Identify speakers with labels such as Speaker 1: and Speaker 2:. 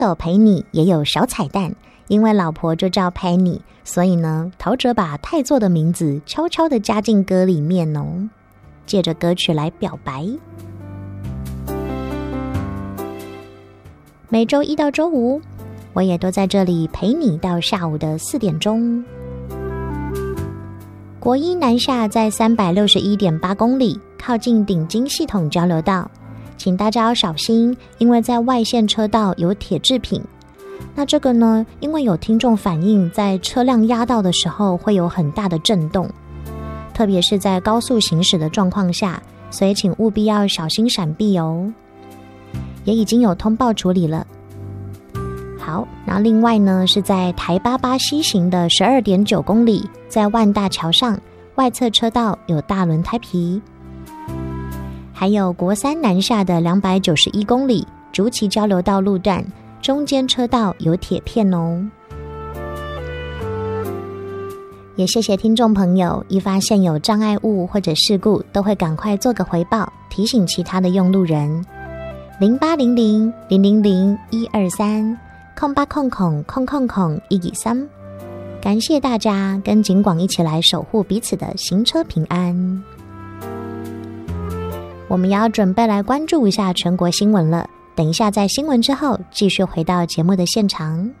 Speaker 1: 斗陪你也有小彩蛋，因为老婆就叫 Penny， 所以呢，陶喆把太座的名字悄悄地加进歌里面哦，借着歌曲来表白。每周一到周五，我也都在这里陪你到下午的4点钟。国一南下在 361.8 公里，靠近顶金系统交流道，请大家要小心，因为在外线车道有铁制品。那这个呢，因为有听众反映在车辆压到的时候会有很大的震动，特别是在高速行驶的状况下，所以请务必要小心闪避哦。也已经有通报处理了。好，那另外呢，是在台88西行的 12.9 公里，在万大桥上外侧车道有大轮胎皮。还有国3南下的291公里，竹崎交流道路段中间车道有铁片哦。也谢谢听众朋友，一发现有障碍物或者事故，都会赶快做个回报，提醒其他的用路人。0800-000-123 0800-123，感谢大家跟警广一起来守护彼此的行车平安。我们也要准备来关注一下全国新闻了，等一下在新闻之后继续回到节目的现场。